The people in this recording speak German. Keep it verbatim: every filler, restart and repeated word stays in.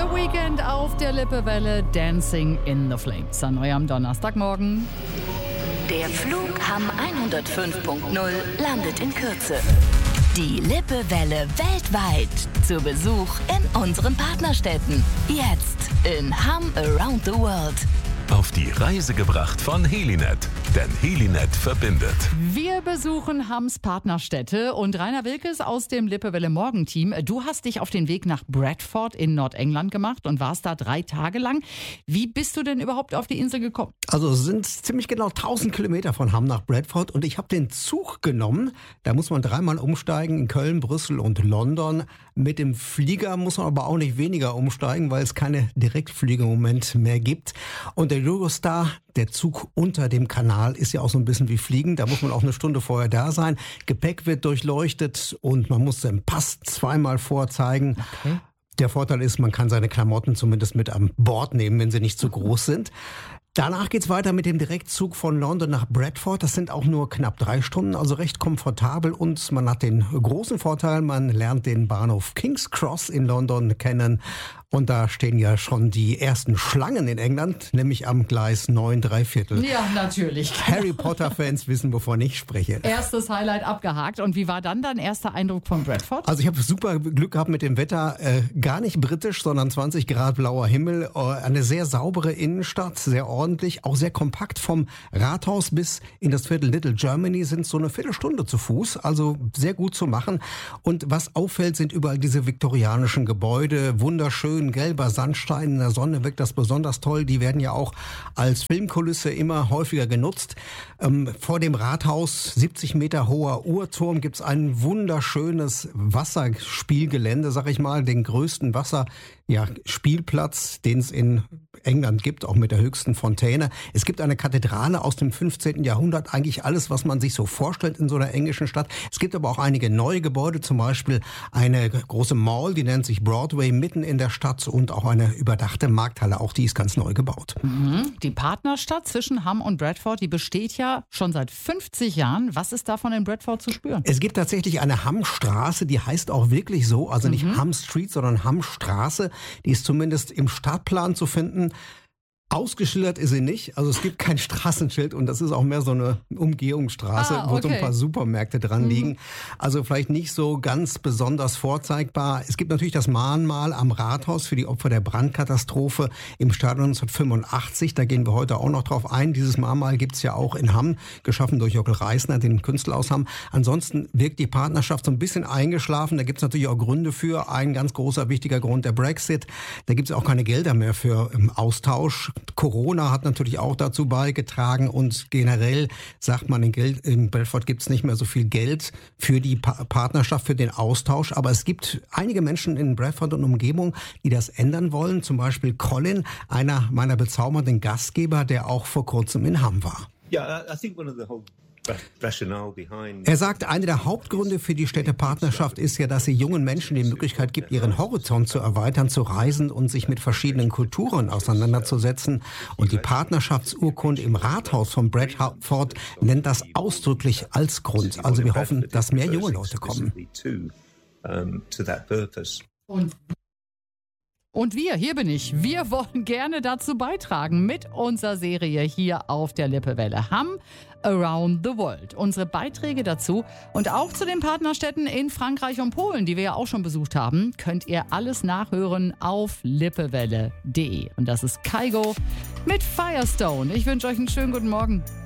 The Weeknd auf der Lippewelle, Dancing in the Flames. Dann neu am Donnerstagmorgen. Der Flug Hamm hundertfünf Punkt null landet in Kürze. Die Lippewelle weltweit zu Besuch in unseren Partnerstädten. Jetzt in Hamm Around the World. Auf die Reise gebracht von Helinet, denn Helinet verbindet. Wir besuchen Hamms Partnerstädte und Rainer Wilkes aus dem Lippewelle Morgenteam. Du hast dich auf den Weg nach Bradford in Nordengland gemacht und warst da drei Tage lang. Wie bist du denn überhaupt auf die Insel gekommen? Also es sind ziemlich genau tausend Kilometer von Hamm nach Bradford und ich habe den Zug genommen. Da muss man dreimal umsteigen in Köln, Brüssel und London. Mit dem Flieger muss man aber auch nicht weniger umsteigen, weil es keine Direktflüge im Moment mehr gibt. Und der Eurostar, der Zug unter dem Kanal, ist ja auch so ein bisschen wie Fliegen. Da muss man auch eine Stunde vorher da sein. Gepäck wird durchleuchtet und man muss den Pass zweimal vorzeigen. Okay. Der Vorteil ist, man kann seine Klamotten zumindest mit an Bord nehmen, wenn sie nicht zu groß sind. Danach geht's weiter mit dem Direktzug von London nach Bradford. Das sind auch nur knapp drei Stunden, also recht komfortabel. Und man hat den großen Vorteil, man lernt den Bahnhof King's Cross in London kennen. Und da stehen ja schon die ersten Schlangen in England, nämlich am Gleis neun drei Viertel. Ja, natürlich. Harry Potter-Fans wissen, wovon ich spreche. Erstes Highlight abgehakt. Und wie war dann dein erster Eindruck von Bradford? Also ich habe super Glück gehabt mit dem Wetter. Äh, gar nicht britisch, sondern zwanzig Grad blauer Himmel. Äh, eine sehr saubere Innenstadt, sehr ordentlich, auch sehr kompakt. Vom Rathaus bis in das Viertel Little Germany sind so eine Viertelstunde zu Fuß. Also sehr gut zu machen. Und was auffällt, sind überall diese viktorianischen Gebäude. Wunderschön. Gelber Sandstein in der Sonne wirkt das besonders toll. Die werden ja auch als Filmkulisse immer häufiger genutzt. Ähm, vor dem Rathaus, siebzig Meter hoher Uhrturm, gibt's ein wunderschönes Wasserspielgelände, sag ich mal, den größten Wasser, ja, Spielplatz, den es in England gibt, auch mit der höchsten Fontäne. Es gibt eine Kathedrale aus dem fünfzehnten Jahrhundert, eigentlich alles, was man sich so vorstellt in so einer englischen Stadt. Es gibt aber auch einige neue Gebäude, zum Beispiel eine große Mall, die nennt sich Broadway, mitten in der Stadt und auch eine überdachte Markthalle, auch die ist ganz neu gebaut. Mhm. Die Partnerstadt zwischen Hamm und Bradford, die besteht ja schon seit fünfzig Jahren. Was ist davon in Bradford zu spüren? Es gibt tatsächlich eine Hammstraße, die heißt auch wirklich so, also nicht mhm. Hamm Street, sondern Hammstraße. Die ist zumindest im Stadtplan zu finden. Ausgeschildert ist sie nicht, also es gibt kein Straßenschild und das ist auch mehr so eine Umgehungsstraße, ah, okay. wo so ein paar Supermärkte dran liegen. Mhm. Also vielleicht nicht so ganz besonders vorzeigbar. Es gibt natürlich das Mahnmal am Rathaus für die Opfer der Brandkatastrophe im Stadion neunzehnhundertfünfundachtzig. Da gehen wir heute auch noch drauf ein. Dieses Mahnmal gibt's ja auch in Hamm, geschaffen durch Jockel Reisner, den Künstler aus Hamm. Ansonsten wirkt die Partnerschaft so ein bisschen eingeschlafen. Da gibt's natürlich auch Gründe für. Ein ganz großer, wichtiger Grund, der Brexit. Da gibt's auch keine Gelder mehr für im Austausch. Corona hat natürlich auch dazu beigetragen und generell sagt man, in, Geld, in Bradford gibt es nicht mehr so viel Geld für die pa- Partnerschaft, für den Austausch. Aber es gibt einige Menschen in Bradford und Umgebung, die das ändern wollen. Zum Beispiel Colin, einer meiner bezaubernden Gastgeber, der auch vor kurzem in Hamm war. Yeah, I think one of the whole Er sagt, eine der Hauptgründe für die Städtepartnerschaft ist ja, dass sie jungen Menschen die Möglichkeit gibt, ihren Horizont zu erweitern, zu reisen und sich mit verschiedenen Kulturen auseinanderzusetzen. Und die Partnerschaftsurkunde im Rathaus von Bradford nennt das ausdrücklich als Grund. Also wir hoffen, dass mehr junge Leute kommen. Und Und wir, hier bin ich, wir wollen gerne dazu beitragen mit unserer Serie hier auf der Lippewelle Hamm Around the World. Unsere Beiträge dazu und auch zu den Partnerstädten in Frankreich und Polen, die wir ja auch schon besucht haben, könnt ihr alles nachhören auf lippewelle punkt de. Und das ist Kygo mit Firestone. Ich wünsche euch einen schönen guten Morgen.